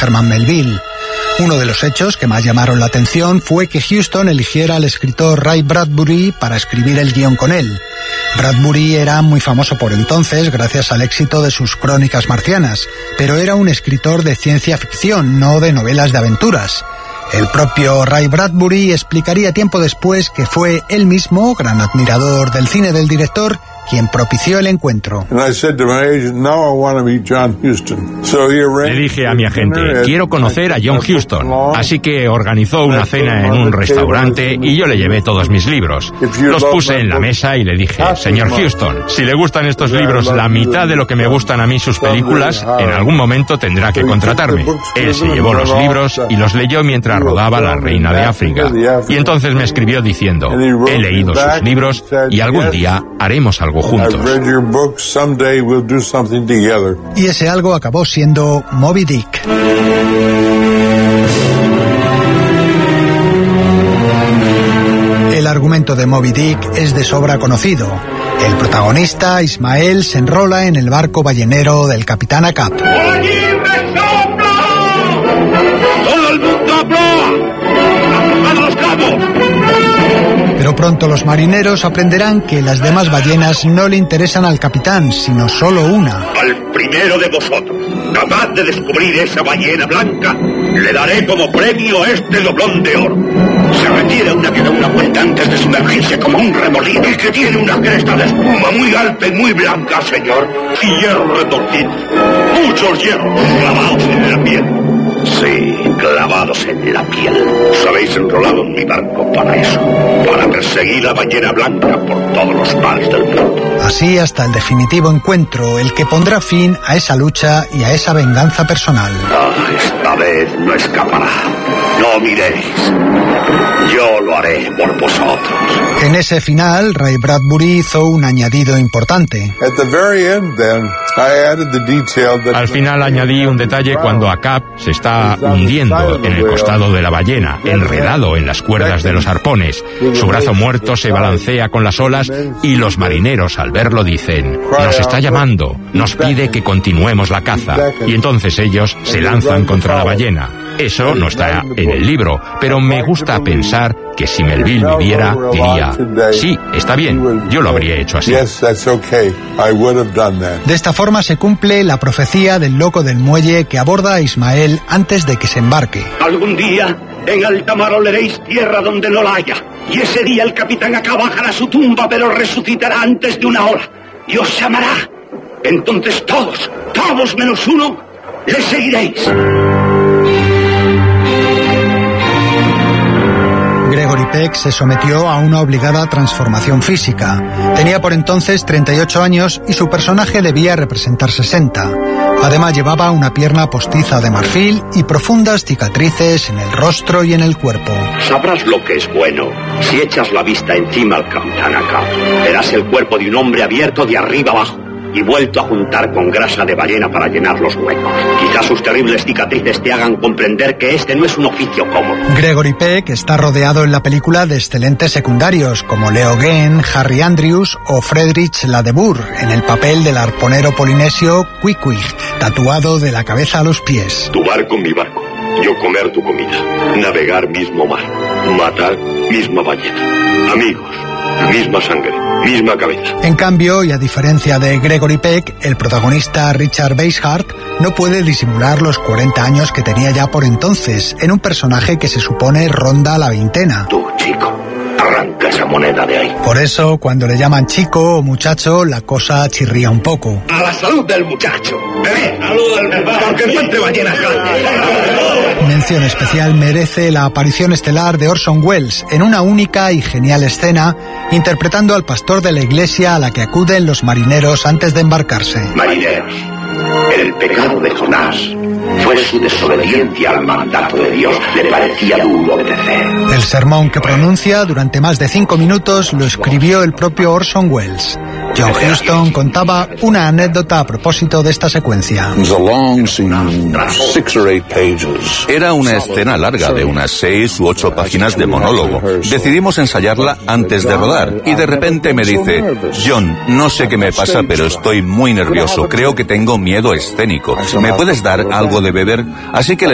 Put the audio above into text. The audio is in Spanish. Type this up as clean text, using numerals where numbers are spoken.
Herman Melville. Uno de los hechos que más llamaron la atención fue que Huston eligiera al escritor Ray Bradbury para escribir el guión con él. Bradbury era muy famoso por entonces gracias al éxito de sus crónicas marcianas, pero era un escritor de ciencia ficción, no de novelas de aventuras. El propio Ray Bradbury explicaría tiempo después que fue él mismo, gran admirador del cine del director, quien propició el encuentro. Le dije a mi agente, quiero conocer a John Huston, así que organizó una cena en un restaurante y yo le llevé todos mis libros. Los puse en la mesa y le dije, señor Huston, si le gustan estos libros la mitad de lo que me gustan a mí sus películas, en algún momento tendrá que contratarme. Él se llevó los libros y los leyó mientras rodaba La Reina de África. Y entonces me escribió diciendo, he leído sus libros y algún día haremos algo juntos. Y ese algo acabó siendo Moby Dick. El argumento de Moby Dick es de sobra conocido. El protagonista, Ismael, se enrola en el barco ballenero del capitán Ahab. ¡Todo el mundo a proa! ¡A los cabos! Pero pronto los marineros aprenderán que las demás ballenas no le interesan al capitán, sino solo una. Al primero de vosotros, capaz de descubrir esa ballena blanca, le daré como premio este doblón de oro. Se requiere una que da una vuelta antes de sumergirse como un remolino y que tiene una cresta de espuma muy alta y muy blanca, señor. Y hierros retorcidos, muchos hierros clavados en la piel. Sí, clavados en la piel. Os habéis enrolado en mi barco para eso, para perseguir la ballena blanca por todos los mares del mundo. Así hasta el definitivo encuentro, el que pondrá fin a esa lucha y a esa venganza personal. Esta vez no escapará. No miréis. Yo lo haré por vosotros. En ese final, Ray Bradbury hizo un añadido importante. Al final añadí un detalle cuando Ahab se está hundiendo en el costado de la ballena, enredado en las cuerdas de los arpones. Su brazo muerto se balancea con las olas y los marineros al verlo dicen, nos está llamando, nos pide que continuemos la caza. Y entonces ellos se lanzan contra la ballena. Eso no está en el libro, pero me gusta pensar que si Melville viviera, diría, sí, está bien, yo lo habría hecho así. De esta forma se cumple la profecía del loco del muelle que aborda a Ismael antes de que se embarque. Algún día, en alta mar oleréis tierra donde no la haya, y ese día el capitán Ahab bajará a su tumba, pero resucitará antes de una hora, y os llamará. Entonces todos menos uno, le seguiréis. Gregory Peck se sometió a una obligada transformación física. Tenía por entonces 38 años y su personaje debía representar 60. Además llevaba una pierna postiza de marfil y profundas cicatrices en el rostro y en el cuerpo. Sabrás lo que es bueno si echas la vista encima al capitán Ahab. Verás el cuerpo de un hombre abierto de arriba abajo y vuelto a juntar con grasa de ballena para llenar los huecos. Quizás sus terribles cicatrices te hagan comprender que este no es un oficio cómodo. Gregory Peck está rodeado en la película de excelentes secundarios como Leo Genn, Harry Andrews o Friedrich Ladebour en el papel del arponero polinesio Queequeg, tatuado de la cabeza a los pies. Tu barco, mi barco. Yo comer tu comida. Navegar mismo mar. Matar misma ballena. Amigos. Misma sangre, misma cabeza. En cambio, y a diferencia de Gregory Peck, el protagonista Richard Basehart no puede disimular los 40 años que tenía ya por entonces, en un personaje que se supone ronda la veintena. Tú, chico, arranca esa moneda de ahí. Por eso, cuando le llaman chico o muchacho, la cosa chirría un poco. A la salud del muchacho. Salud del muchacho. Porque encuentre ballenas grandes. Mención especial merece la aparición estelar de Orson Welles en una única y genial escena, interpretando al pastor de la iglesia a la que acuden los marineros antes de embarcarse. Marineros, el pecado de Jonás fue su desobediencia al mandato de Dios. Le parecía duro obedecer. El sermón que pronuncia durante más de 5 minutos lo escribió el propio Orson Welles. John Huston contaba una anécdota a propósito de esta secuencia. Era una escena larga de unas 6 u 8 páginas de monólogo. Decidimos ensayarla antes de rodar y de repente me dice, John, no sé qué me pasa, pero estoy muy nervioso. Creo que tengo miedo escénico. ¿Me puedes dar algo de beber? Así que le